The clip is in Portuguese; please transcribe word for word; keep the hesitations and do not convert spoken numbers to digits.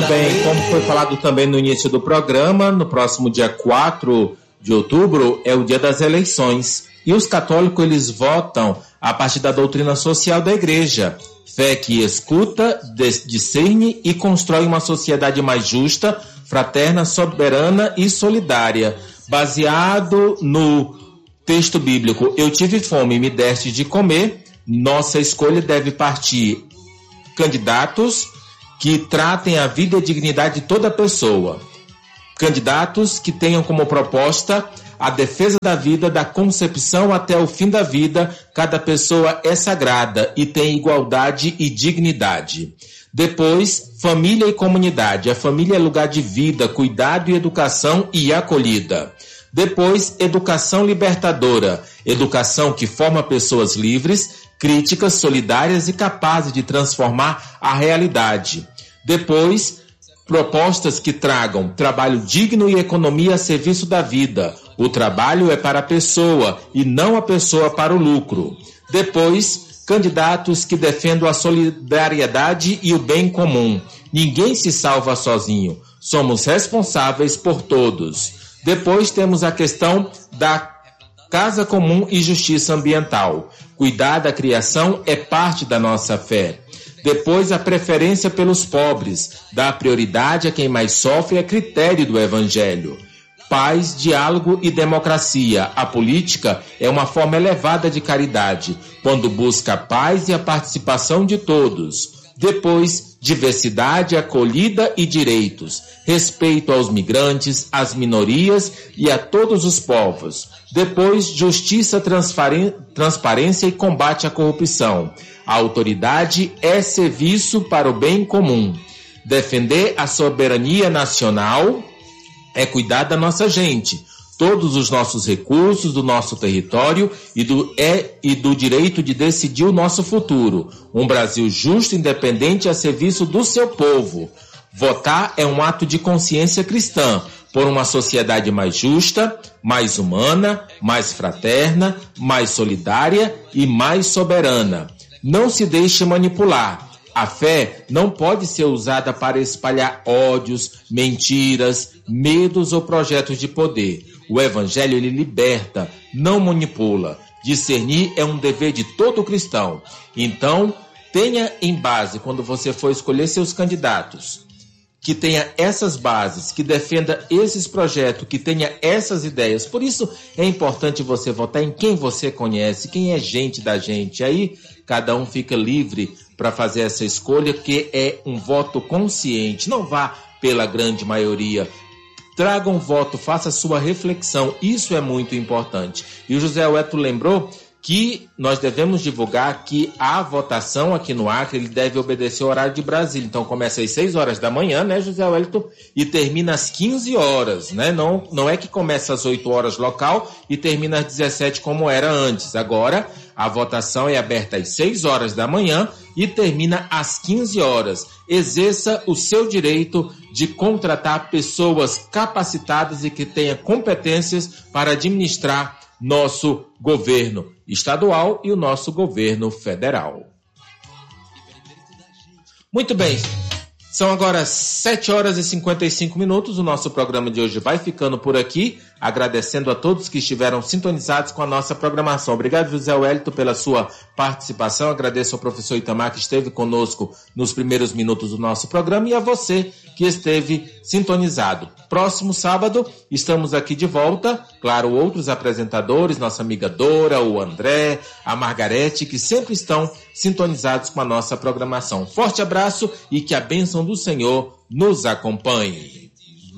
bem, como foi falado também no início do programa, no próximo dia quatro de outubro é o dia das eleições. E os católicos, eles votam a partir da doutrina social da igreja. Fé que escuta, discerne e constrói uma sociedade mais justa, fraterna, soberana e solidária. Baseado no texto bíblico, eu tive fome e me deste de comer, nossa escolha deve partir candidatos que tratem a vida e a dignidade de toda pessoa. Candidatos que tenham como proposta a defesa da vida, da concepção até o fim da vida. Cada pessoa é sagrada e tem igualdade e dignidade. Depois, família e comunidade. A família é lugar de vida, cuidado e educação e acolhida. Depois, educação libertadora. Educação que forma pessoas livres, críticas, solidárias e capazes de transformar a realidade. Depois, propostas que tragam trabalho digno e economia a serviço da vida. O trabalho é para a pessoa e não a pessoa para o lucro. Depois, candidatos que defendam a solidariedade e o bem comum. Ninguém se salva sozinho. Somos responsáveis por todos. Depois temos a questão da casa comum e justiça ambiental. Cuidar da criação é parte da nossa fé. Depois, a preferência pelos pobres. Dar prioridade a quem mais sofre é critério do Evangelho. Paz, diálogo e democracia. A política é uma forma elevada de caridade, quando busca a paz e a participação de todos. Depois, diversidade, acolhida e direitos. Respeito aos migrantes, às minorias e a todos os povos. Depois, justiça, transparência e combate à corrupção. A autoridade é serviço para o bem comum. Defender a soberania nacional é cuidar da nossa gente, todos os nossos recursos, do nosso território e do, é, e do direito de decidir o nosso futuro. Um Brasil justo e independente a serviço do seu povo. Votar é um ato de consciência cristã por uma sociedade mais justa, mais humana, mais fraterna, mais solidária e mais soberana. Não se deixe manipular. A fé não pode ser usada para espalhar ódios, mentiras, medos ou projetos de poder. O Evangelho, ele liberta, não manipula. Discernir é um dever de todo cristão. Então, tenha em base, quando você for escolher seus candidatos, que tenha essas bases, que defenda esses projetos, que tenha essas ideias. Por isso é importante você votar em quem você conhece, quem é gente da gente. Aí cada um fica livre para fazer essa escolha, que é um voto consciente. Não vá pela grande maioria. Traga um voto, faça sua reflexão. Isso é muito importante. E o José Wellington lembrou que nós devemos divulgar que a votação aqui no Acre, ele deve obedecer ao horário de Brasília. Então começa às seis horas da manhã, né, José Wellington? E termina às quinze horas, né? Não, não é que começa às oito horas local e termina às dezessete como era antes. Agora a votação é aberta às seis horas da manhã e termina às quinze horas. Exerça o seu direito de contratar pessoas capacitadas e que tenham competências para administrar nosso governo estadual e o nosso governo federal. Muito bem, são agora sete horas e cinquenta e cinco minutos. O nosso programa de hoje vai ficando por aqui, agradecendo a todos que estiveram sintonizados com a nossa programação. Obrigado, José Wellington, pela sua participação. Agradeço ao professor Itamar, que esteve conosco nos primeiros minutos do nosso programa, e a você que esteve sintonizado. Próximo sábado estamos aqui de volta, claro, outros apresentadores, nossa amiga Dora, o André, a Margarete, que sempre estão sintonizados com a nossa programação. Forte abraço e que a bênção do Senhor nos acompanhe.